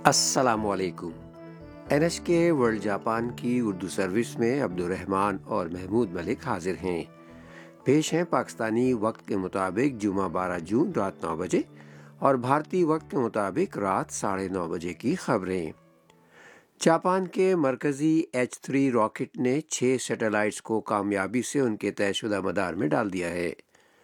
السلام علیکم۔ NHK world Japan کی اردو سروس میں عبدالرحمن اور محمود ملک حاضر ہیں۔ پیش ہیں پاکستانی وقت کے مطابق جمعہ 12 جون رات 9 بجے اور بھارتی وقت کے مطابق رات 9:30 بجے کی خبریں۔ جاپان کے مرکزی H3 راکٹ نے 6 سیٹلائٹس کو کامیابی سے ان کے طے شدہ مدار میں ڈال دیا ہے۔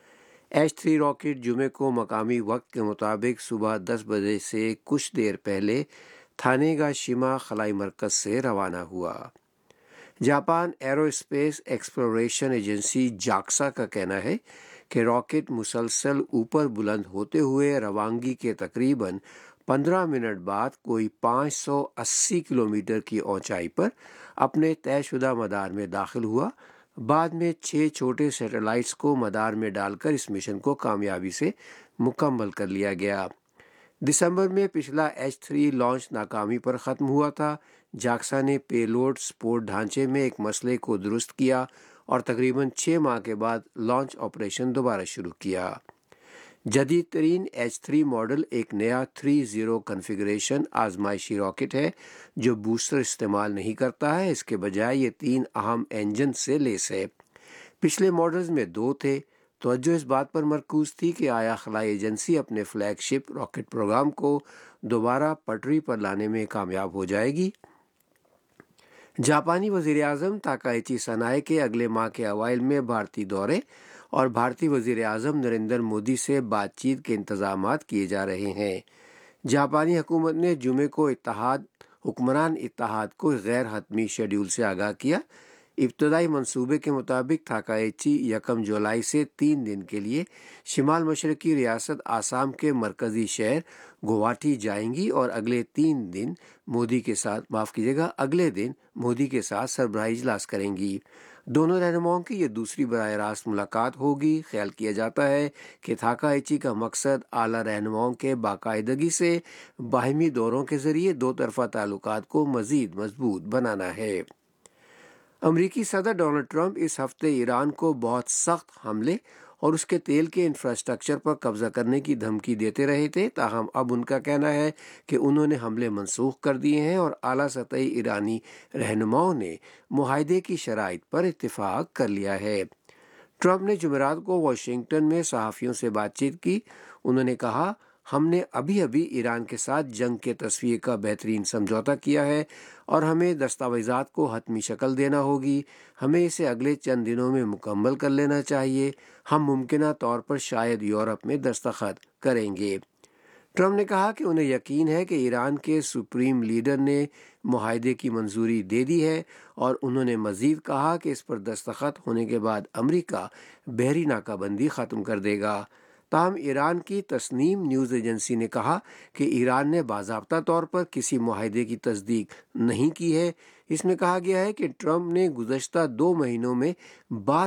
H3 راکٹ جمعے کو مقامی وقت کے مطابق صبح 10 بجے سے کچھ دیر پہلے تھانے گا شیما خلائی مرکز سے روانہ ہوا۔ Japan arrow space exploration agency جاکسا کا کہنا ہے کہ راکٹ مسلسل اوپر بلند ہوتے ہوئے روانگی کے تقریباً 15 منٹ بعد کوئی 580 کلومیٹر کی اونچائی پر اپنے طے شدہ مدار میں داخل ہوا۔ بعد میں 6 چھوٹے سیٹلائٹس کو مدار میں ڈال کر اس مشن کو کامیابی سے مکمل کر لیا گیا۔ دسمبر میں پچھلا H3 لانچ ناکامی پر ختم ہوا تھا۔ جاکسا نے پے لوڈ سپورٹ ڈھانچے میں ایک مسئلے کو درست کیا اور تقریباً 6 ماہ کے بعد لانچ آپریشن دوبارہ شروع کیا۔ جدید ترین H3 ماڈل ایک نیا 3.0 کنفیگریشن آزمائشی راکٹ ہے جو بوسٹر استعمال نہیں کرتا ہے، اس کے بجائے یہ 3 اہم انجن سے لیس ہے۔ پچھلے ماڈلز میں 2 تھے۔ توجہ اس بات پر مرکوز تھی کہ آیا خلائی ایجنسی اپنے فلیگ شپ راکٹ پروگرام کو دوبارہ پٹری پر لانے میں کامیاب ہو جائے گی۔ جاپانی وزیر اعظم تاکائچی سنائے کے اگلے ماہ کے اوائل میں بھارتی دورے اور بھارتی وزیر اعظم نریندر مودی سے بات چیت کے انتظامات کیے جا رہے ہیں۔ جاپانی حکومت نے جمعے کو حکمران اتحاد کو غیر حتمی شیڈول سے آگاہ کیا۔ ابتدائی منصوبے کے مطابق تاکائچی 1 جولائی سے 3 دن کے لیے شمال مشرقی ریاست آسام کے مرکزی شہر گوہاٹی جائیں گی اور اگلے دن مودی کے ساتھ سربراہی اجلاس کریں گی۔ دونوں رہنماؤں کی یہ دوسری براہ راست ملاقات ہوگی۔ خیال کیا جاتا ہے کہ تاکائچی کا مقصد اعلیٰ رہنماؤں کے باقاعدگی سے باہمی دوروں کے ذریعے دو طرفہ تعلقات کو مزید مضبوط بنانا ہے۔ امریکی صدر ڈونلڈ ٹرمپ اس ہفتے ایران کو بہت سخت حملے اور اس کے تیل کے انفراسٹرکچر پر قبضہ کرنے کی دھمکی دیتے رہے تھے، تاہم اب ان کا کہنا ہے کہ انہوں نے حملے منسوخ کر دیے ہیں اور اعلیٰ سطحی ایرانی رہنماؤں نے معاہدے کی شرائط پر اتفاق کر لیا ہے۔ ٹرمپ نے جمعرات کو واشنگٹن میں صحافیوں سے بات چیت کی۔ انہوں نے کہا، ہم نے ابھی ایران کے ساتھ جنگ کے تصفیے کا بہترین سمجھوتہ کیا ہے اور ہمیں دستاویزات کو حتمی شکل دینا ہوگی۔ ہمیں اسے اگلے چند دنوں میں مکمل کر لینا چاہیے۔ ہم ممکنہ طور پر شاید یورپ میں دستخط کریں گے۔ ٹرمپ نے کہا کہ انہیں یقین ہے کہ ایران کے سپریم لیڈر نے معاہدے کی منظوری دے دی ہے، اور انہوں نے مزید کہا کہ اس پر دستخط ہونے کے بعد امریکہ بحری ناکہ بندی ختم کر دے گا۔ تاہم ایران کی تسنیم نیوز ایجنسی نے کہا کہ ایران نے باضابطہ طور پر کسی معاہدے کی تصدیق نہیں کی ہے۔ اس میں کہا گیا ہے کہ ٹرمپ نے گزشتہ 2 مہینوں میں 12